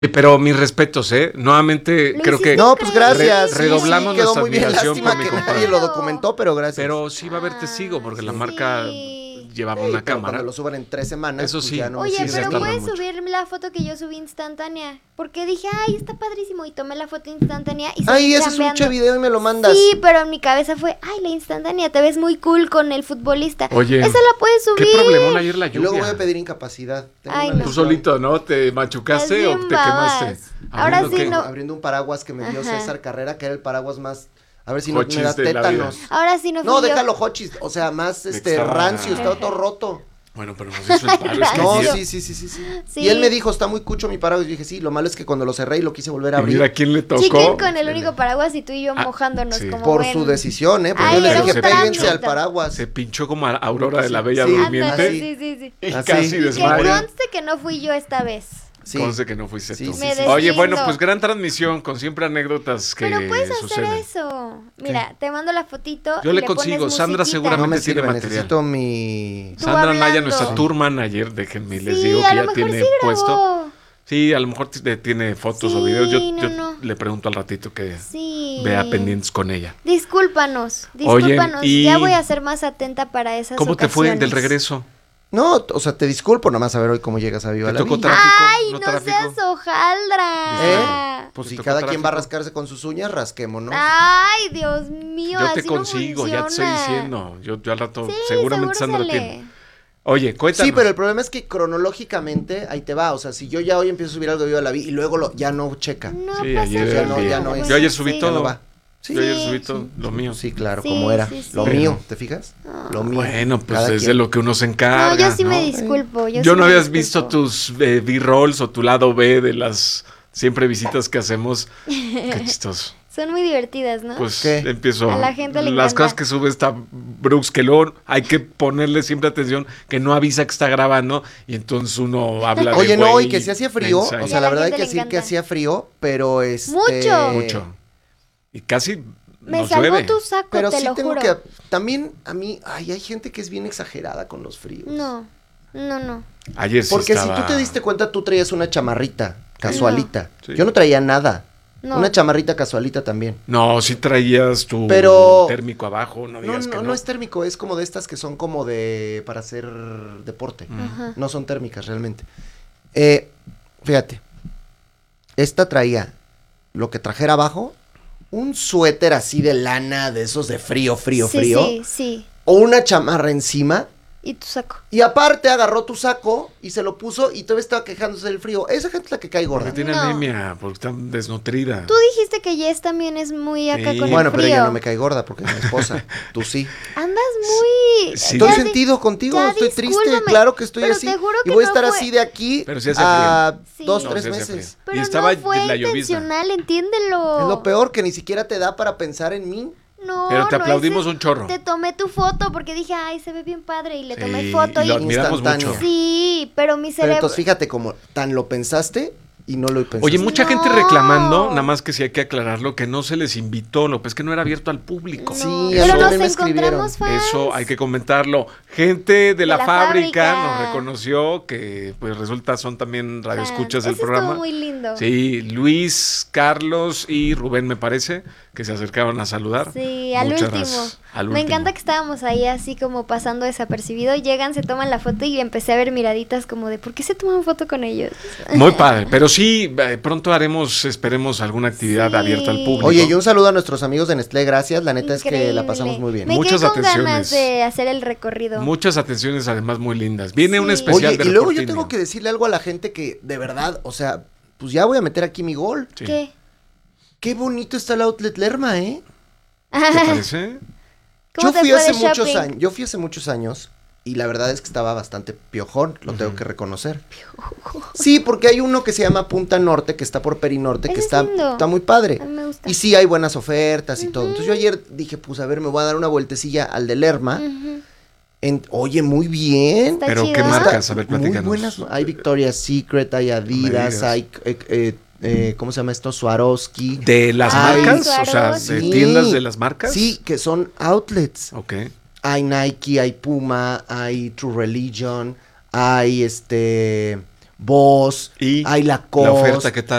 Pero mis respetos, nuevamente Lo creo que... hiciste No, pues gracias. redoblamos quedó nuestra muy bien. admiración Lástima por mi que compadre. nadie lo documentó, pero gracias. Pero sí va a haber testigo, porque la sí. marca llevaba una Pero cámara. cuando lo suban en 3 semanas, Eso pues sí. ya no me Oye, sí, sirve. se pero tardan puedes mucho. subir la foto que yo subí instantánea. Porque dije, ay, está padrísimo. Y tomé la foto instantánea y Ay, seguí ese es un chambeando. che video y me lo mandas. Sí, pero en mi cabeza fue, ay, la instantánea, te ves muy cool con el futbolista. Oye, esa la puedes subir. ¿qué problemón ayer la Y luego lluvia? voy a pedir incapacidad. Tengo Ay, una no. ¿Tú lesión. solito, no? ¿Te machucaste Estás o bien te quemaste? babas. Ahora ¿Abriendo sí qué? no. Abriendo un paraguas que me dio Ajá. César Carrera, que era el paraguas más... A ver si no me Hochis da de la tétanos. vida. Ahora sí no fui No, yo. déjalo hochis. O sea, más Estaba- rancio, estaba todo roto. Bueno, pero nos hizo el paro. Es que No, ayer- sí. Sí. Y él me dijo, está muy cucho mi paraguas. Y dije, sí, lo malo es que cuando lo cerré y lo quise volver a Y abrir. mira quién le tocó. Chiquín con el único paraguas y tú y yo Ah, mojándonos sí. como Por buen- su decisión, Porque Ay, yo les era dije, un péguense trámite. al paraguas. Se pinchó como a Aurora de la Bella Sí. Durmiente. Ándale, Así. sí. Y Así. casi Y que Que desmaya. conste que no fui yo esta vez. Sí. Conste que no fuiste Sí, tú. sí, Me sí. Oye, deslindo. bueno, pues gran transmisión con siempre anécdotas que Pero puedes hacer suceden. eso. Mira, te mando la fotito. Yo y le le consigo. pones Sandra musiquita. seguramente No me tiene sirve, material. necesito mi... Tú Sandra Naya, hablando. nuestra tour manager, déjenme, les Sí, digo a que lo ya mejor tiene sí grabó. puesto. Sí, a lo mejor tiene fotos o Sí, videos. Yo no. le pregunto al ratito que Sí. vea pendientes con ella. Discúlpanos. Oye, y- Ya voy a ser más atenta para esas ¿Cómo te fue ocasiones. del regreso? No, o sea, te disculpo, nomás a ver hoy cómo llegas a Viva ¿Te la tocó Villa. tráfico? Ay, no tráfico? seas hojaldra. Pues ¿Te si tocó cada quien va a tráfico? rascarse con sus uñas, rasquémonos. Ay, Dios mío, Yo te así no consigo, ya te estoy funciona. diciendo. Yo al rato, Sí, seguramente seguro Sandra sale. tiene. Oye, cuéntanos. Sí, pero el problema es que cronológicamente ahí te va. O sea, si yo ya hoy empiezo a subir algo de Viva la Villa y luego ya no checa. No Sí, pasa ayer nada. ya no- ya no es. Yo ayer subí Sí. todo. Ya no va. Yo ayer Sí, subí todo, lo mío. Sí, claro, Sí, como era. sí, sí. Lo Pero- mío, ¿te fijas? Lo mío. Bueno, pues Cada es de quien. lo que uno se encarga. No, yo sí ¿no? me disculpo. Yo Yo sí no me habías disculpo. visto tus B-rolls o tu lado B de las siempre visitas que hacemos. Qué chistoso. Son muy divertidas, ¿no? Pues ¿Qué? empiezo. A la gente le las encanta. cosas que sube esta Brooks, que luego hay que ponerle siempre atención, que no avisa que está grabando y entonces uno habla de Oye, no, güey, y que se hacía frío. mensa y- O Y a sea, la la verdad hay gente que le decir que encanta. hacía frío, pero Mucho. mucho. Y casi Me nos salvó llueve. tu saco, Pero te sí lo tengo juro. que... También a mí... Ay, hay gente que es bien exagerada con los fríos. No. Ayer sí Porque estaba... si tú te diste cuenta, tú traías una chamarrita casualita. Sí. Yo no traía nada. No. Una chamarrita casualita también. No, sí traías tu Pero- térmico abajo, no No, digas que no, no. no es térmico, es como de estas que son como de... para hacer deporte. Ajá. No son térmicas realmente. Fíjate. Esta traía lo que trajera abajo, un suéter así de lana, de esos de frío. Sí. O una chamarra encima. Y tu saco. Y aparte agarró tu saco y se lo puso y todavía estaba quejándose del frío. Esa gente es la que cae gorda. Porque tiene No. anemia, porque está desnutrida. Tú dijiste que Jess también es muy acá Sí. con Bueno, el pero frío. ella no me cae gorda porque es mi esposa. Tú sí. Andas muy... Sí. Estoy Ya sentido contigo, ya estoy triste, discúlpame, claro que estoy pero así. te juro Y que voy a no estar fue- así de aquí Pero sí hace a frío. 2, Sí. 3 No, sí hace meses. Pero Y estaba no fue la llovizna. intencional, entiéndelo. Es lo peor que ni siquiera te da para pensar en mí. No, Pero te no, aplaudimos ese- un chorro. Te tomé tu foto porque dije, ay, se ve bien padre. Y le tomé Sí, foto y lo y... admiramos Instantáneo. mucho. Sí, pero mi Pero cerebro... entonces fíjate como tan lo pensaste y no lo pensaste. Oye, mucha gente No. reclamando, nada más que sí hay que aclararlo, que no se les invitó, lo pues que no era abierto al público. No, Sí, pero a mí nos también me escribieron. encontramos fans. Eso hay que comentarlo. Gente de la, la fábrica, fábrica. nos reconoció que pues resulta son también radioescuchas del Eso programa. estuvo muy lindo. Sí, Luis, Carlos y Rubén me parece que se acercaron a saludar. Sí, al Muchas último. gracias. Al Me último. encanta que estábamos ahí así como pasando desapercibido. Llegan, se toman la foto y empecé a ver miraditas como de ¿por qué se toman foto con ellos? Muy padre, pero sí, pronto haremos, esperemos alguna actividad Sí. abierta al público. Oye, y un saludo a nuestros amigos de Nestlé, gracias. La neta es que la Increíble. pasamos muy bien. Me Muchas quedé con atenciones. ganas de hacer el recorrido. Muchas atenciones además muy lindas. Viene un Sí. especial Oye, de y luego yo Reportino. tengo que decirle algo a la gente que de verdad, o sea, pues ya voy a meter aquí mi gol. Sí. ¿Qué? Qué bonito está el Outlet Lerma, ¿eh? ¿Te parece? ¿Cómo Yo te fui fue hace de muchos shopping? años, yo fui hace muchos años y la verdad es que estaba bastante piojón, lo tengo que reconocer. Sí, porque hay uno que se llama Punta Norte, que está por Perinorte, que Ese es lindo. está muy padre. A mí me gusta. Y sí hay buenas ofertas y todo. Entonces yo ayer dije, pues a ver, me voy a dar una vueltecilla al de Lerma. Ujú. Oye, muy bien. Está Pero chido. ¿qué ¿Ah? marcas? A ver, Muy platícanos. buenas. Hay Victoria's Secret, hay Adidas, digas. hay, ¿cómo se llama esto? Swarovski. ¿De las Ay, marcas? O sea, Swarovski. ¿de Sí. tiendas de las marcas? Sí, que son outlets. Ok. Hay Nike, hay Puma, hay True Religion, hay Boss, Y hay Lacoste. la oferta, ¿qué tal?